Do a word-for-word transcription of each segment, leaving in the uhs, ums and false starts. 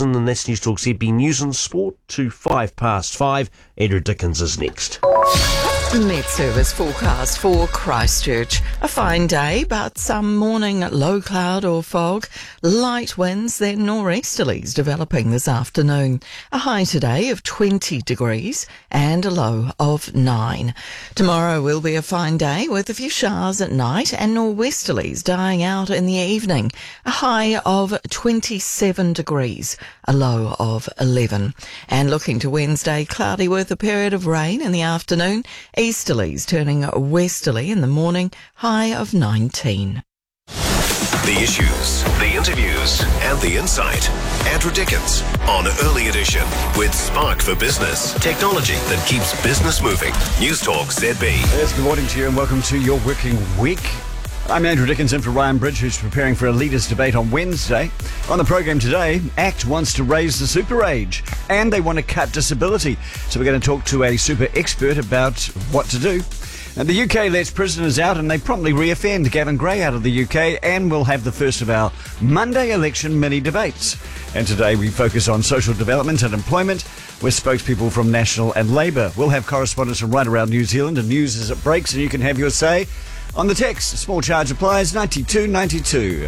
Dickinson, and that's News Talk Z B News and Sport to five past five. Andrew Dickens is next. Met Service forecast for Christchurch. A fine day, but some morning low cloud or fog. Light winds, then nor'easterlies developing this afternoon. A high today of twenty degrees and a low of nine. Tomorrow will be a fine day with a few showers at night and nor'westerlies dying out in the evening. A high of twenty-seven degrees, a low of eleven. And looking to Wednesday, cloudy with a period of rain in the afternoon. Easterlies turning westerly in the morning, high of nineteen. The issues, the interviews, and the insight. Andrew Dickens on Early Edition with Spark for Business. Technology that keeps business moving. News Talk Z B. Yes, good morning to you and welcome to your working week. I'm Andrew Dickens in for Ryan Bridge, who's preparing for a leaders' debate on Wednesday. On the programme today, ACT wants to raise the super age and they want to cut disability. So we're going to talk to a super expert about what to do. And the U K lets prisoners out and they promptly re-offend Gavin Gray out of the U K, and we'll have the first of our Monday election mini debates. And today we focus on social development and employment with spokespeople from National and Labour. We'll have correspondents from right around New Zealand and news as it breaks, and you can have your say. On the text, small charge applies, ninety-two ninety-two.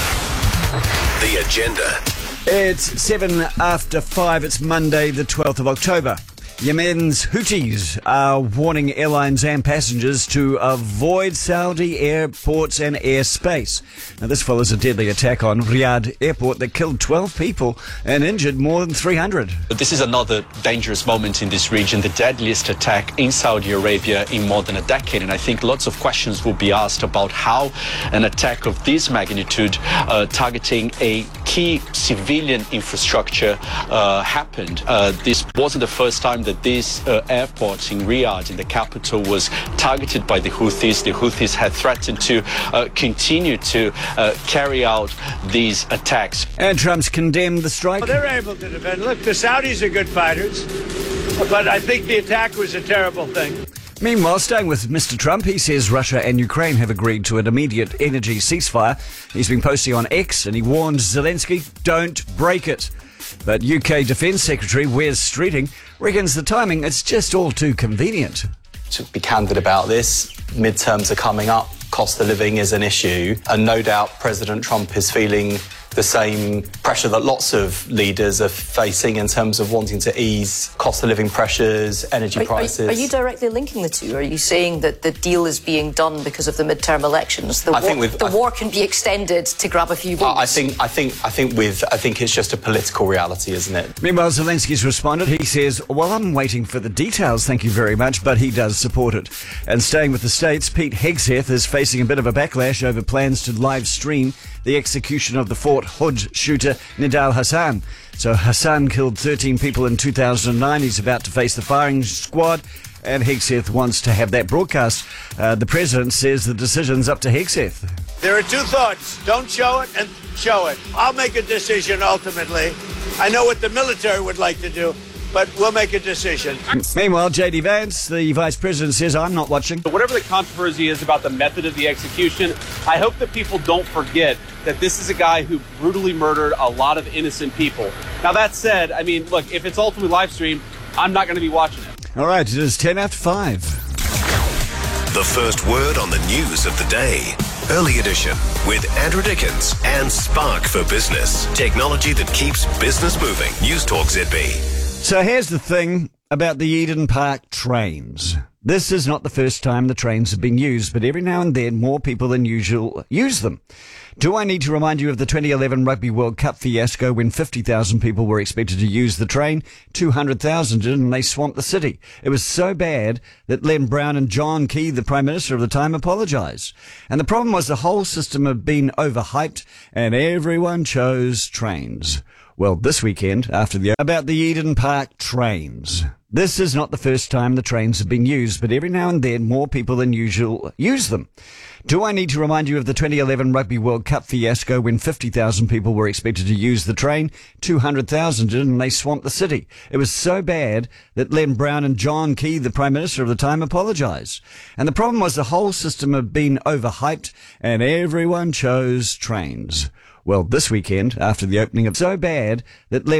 The agenda. It's seven after five. It's Monday, the twelfth of October. Yemen's Houthis are warning airlines and passengers to avoid Saudi airports and airspace. Now, this follows a deadly attack on Riyadh airport that killed twelve people and injured more than three hundred. This is another dangerous moment in this region, the deadliest attack in Saudi Arabia in more than a decade. And I think lots of questions will be asked about how an attack of this magnitude uh, targeting a key civilian infrastructure uh, happened. Uh, this wasn't the first time that this uh, airport in Riyadh, in the capital, was targeted by the Houthis. The Houthis had threatened to uh, continue to uh, carry out these attacks. And Trump's condemned the strike. Well, they're able to defend. Look, the Saudis are good fighters, but I think the attack was a terrible thing. Meanwhile, staying with Mister Trump, he says Russia and Ukraine have agreed to an immediate energy ceasefire. He's been posting on X and he warned Zelensky, don't break it. But U K Defence Secretary Wes Streeting reckons the timing is just all too convenient. To be candid about this, midterms are coming up, cost of living is an issue, and no doubt President Trump is feeling the same pressure that lots of leaders are facing in terms of wanting to ease cost of living pressures, energy are, prices. Are, are you directly linking the two? Are you saying that the deal is being done because of the midterm elections? The, I war, think with, the I, war can be extended to grab a few votes. I think, I think, I think with, I think it's just a political reality, isn't it? Meanwhile, Zelensky's responded. He says, well, I'm waiting for the details, thank you very much, but he does support it. And staying with the States, Pete Hegseth is facing a bit of a backlash over plans to live stream the execution of the Fort Hood shooter Nidal Hassan. So Hassan killed thirteen people in two thousand nine. He's about to face the firing squad, and Hegseth wants to have that broadcast. Uh, the president says the decision's up to Hegseth. There are two thoughts. Don't show it and show it. I'll make a decision ultimately. I know what the military would like to do, but we'll make a decision. Meanwhile, J D Vance, the vice president, says, I'm not watching. Whatever the controversy is about the method of the execution, I hope that people don't forget that this is a guy who brutally murdered a lot of innocent people. Now, that said, I mean, look, if it's ultimately live streamed, I'm not going to be watching it. All right, it is ten after five. The first word on the news of the day. Early Edition with Andrew Dickens and Spark for Business. Technology that keeps business moving. News Talk Z B. So here's the thing about the Eden Park trains. This is not the first time the trains have been used, but every now and then more people than usual use them. Do I need to remind you of the twenty eleven Rugby World Cup fiasco when fifty thousand people were expected to use the train? two hundred thousand did, and they swamped the city. It was so bad that Len Brown and John Key, the Prime Minister of the time, apologised. And the problem was the whole system had been overhyped and everyone chose trains. Well, this weekend, after the about the Eden Park trains. This is not the first time the trains have been used, but every now and then more people than usual use them. Do I need to remind you of the twenty eleven Rugby World Cup fiasco when fifty thousand people were expected to use the train? two hundred thousand did, and they swamped the city. It was so bad that Len Brown and John Key, the Prime Minister of the time, apologised. And the problem was the whole system had been overhyped and everyone chose trains. Well, this weekend, after the opening of so bad that Len